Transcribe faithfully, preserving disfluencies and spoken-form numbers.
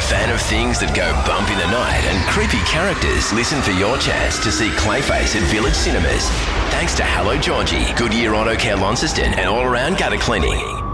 fan of things that go bump in the night and creepy characters? Listen for your chance to see Clayface at Village Cinemas. Thanks to Hello Georgie, Goodyear Auto Care Launceston and All Around Gutter Cleaning.